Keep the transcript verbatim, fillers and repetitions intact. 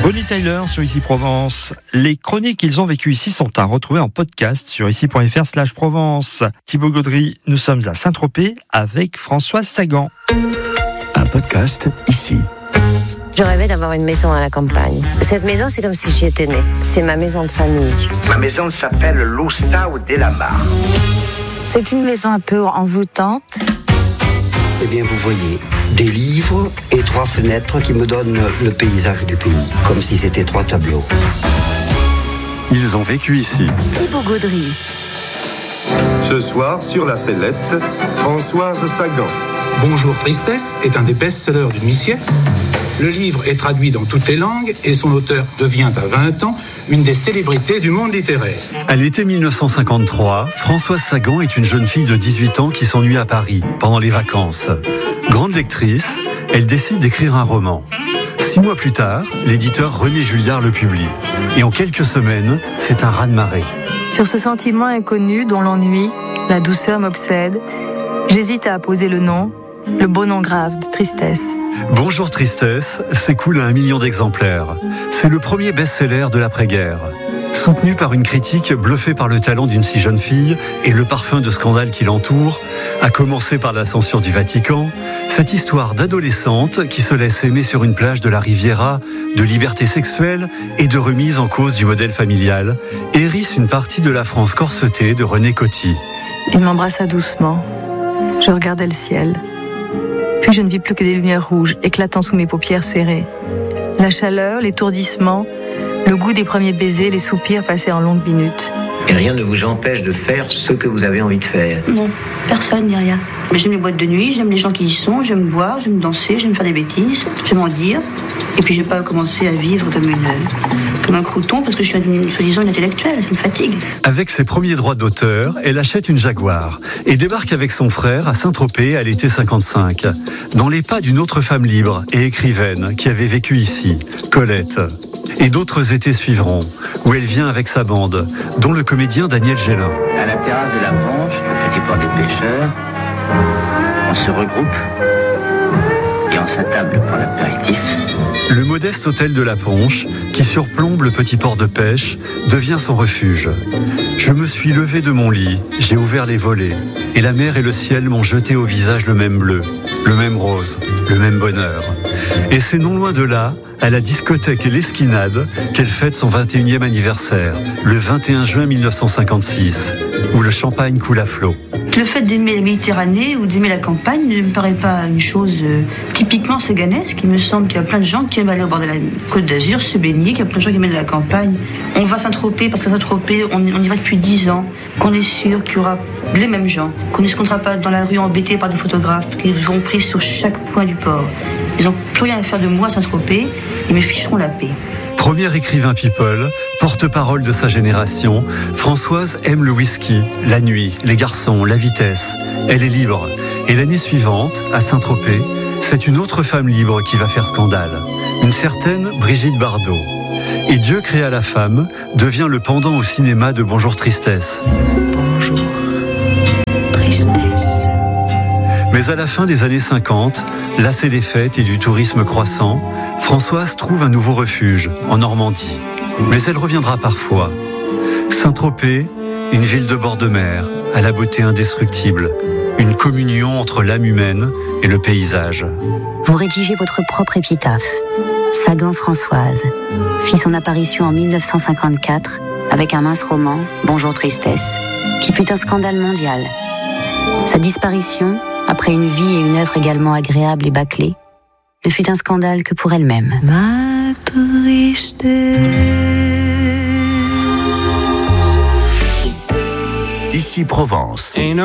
Bonnie Tyler sur Ici Provence. Les chroniques qu'ils ont vécues ici sont à retrouver en podcast sur ici.fr slash Provence. Thibaut Gaudry, nous sommes à Saint-Tropez avec Françoise Sagan. Un podcast ici. Je rêvais d'avoir une maison à la campagne. Cette maison, c'est comme si j'y étais née. C'est ma maison de famille. Ma maison s'appelle l'Ostau della Mar. C'est une maison un peu envoûtante. Eh bien, vous voyez, des livres et trois fenêtres qui me donnent le paysage du pays, comme si c'était trois tableaux. Ils ont vécu ici. Thibaut Gaudry. Ce soir, sur la sellette, Françoise Sagan. Bonjour Tristesse est un des best-sellers du demi-siècle. Le livre est traduit dans toutes les langues et son auteur devient à vingt ans une des célébrités du monde littéraire. À l'été mille neuf cent cinquante-trois, Françoise Sagan est une jeune fille de dix-huit ans qui s'ennuie à Paris pendant les vacances. Grande lectrice, elle décide d'écrire un roman. Six mois plus tard, l'éditeur René Julliard le publie. Et en quelques semaines, c'est un raz-de-marée. Sur ce sentiment inconnu dont l'ennui, la douceur m'obsède, j'hésite à apposer le nom, le beau nom grave de Tristesse. Bonjour Tristesse s'écoule à un million d'exemplaires. C'est le premier best-seller de l'après-guerre. Soutenu par une critique bluffée par le talent d'une si jeune fille et le parfum de scandale qui l'entoure, à commencer par la censure du Vatican, cette histoire d'adolescente qui se laisse aimer sur une plage de la Riviera, de liberté sexuelle et de remise en cause du modèle familial, hérisse une partie de la France corsetée de René Coty. Il m'embrassa doucement. Je regardais le ciel. Puis je ne vis plus que des lumières rouges éclatant sous mes paupières serrées. La chaleur, l'étourdissement, le goût des premiers baisers, les soupirs passés en longues minutes. Et rien ne vous empêche de faire ce que vous avez envie de faire. Non, personne ni rien. Mais j'aime les boîtes de nuit, j'aime les gens qui y sont, j'aime boire, j'aime danser, j'aime faire des bêtises, j'aime en dire. Et puis je vais pas commencer à vivre comme une, comme un crouton parce que je suis une, soi-disant une intellectuelle, ça me fatigue. Avec ses premiers droits d'auteur, elle achète une Jaguar et débarque avec son frère à Saint-Tropez à l'été cinquante-cinq, dans les pas d'une autre femme libre et écrivaine qui avait vécu ici, Colette. Et d'autres étés suivront, où elle vient avec sa bande, dont le comédien Daniel Gélin. À la terrasse de la Ponche, le petit port des pêcheurs, on se regroupe et on s'attable pour l'apéritif. Le modeste hôtel de la Ponche, qui surplombe le petit port de pêche, devient son refuge. Je me suis levé de mon lit, j'ai ouvert les volets, et la mer et le ciel m'ont jeté au visage le même bleu, le même rose, le même bonheur. Et c'est non loin de là, à la discothèque et l'Esquinade, qu'elle fête son vingt et unième anniversaire, le vingt et un juin mille neuf cent cinquante-six, où le champagne coule à flot. Le fait d'aimer la Méditerranée ou d'aimer la campagne ne me paraît pas une chose euh, typiquement séganesque. Il me semble qu'il y a plein de gens qui aiment aller au bord de la Côte d'Azur, se baigner, qu'il y a plein de gens qui aiment aller à la campagne. On va à Saint-Tropez parce qu'à Saint-Tropez, on, on y va depuis dix ans, qu'on est sûr qu'il y aura les mêmes gens, qu'on ne se comptera pas dans la rue embêtés par des photographes qui vont pris sur chaque point du port. Ils n'ont plus rien à faire de moi à Saint-Tropez, ils me ficheront la paix. Premier écrivain people, porte-parole de sa génération, Françoise aime le whisky, la nuit, les garçons, la vitesse. Elle est libre. Et l'année suivante, à Saint-Tropez, c'est une autre femme libre qui va faire scandale. Une certaine Brigitte Bardot. Et Dieu créa la femme devient le pendant au cinéma de Bonjour Tristesse. Bonjour Tristesse. Mais à la fin des années cinquante, lassée des fêtes et du tourisme croissant, Françoise trouve un nouveau refuge, en Normandie. Mais elle reviendra parfois. Saint-Tropez, une ville de bord de mer, à la beauté indestructible. Une communion entre l'âme humaine et le paysage. Vous rédigez votre propre épitaphe. Sagan Françoise fit son apparition en mille neuf cent cinquante-quatre avec un mince roman, Bonjour Tristesse, qui fut un scandale mondial. Sa disparition, après une vie et une œuvre également agréables et bâclées, ne fut un scandale que pour elle-même. Ma tristesse. Ici Provence.